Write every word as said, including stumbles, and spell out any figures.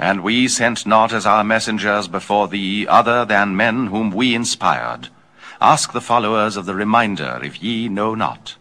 And we sent not as our messengers before thee other than men whom we inspired. Ask the followers of the reminder if ye know not.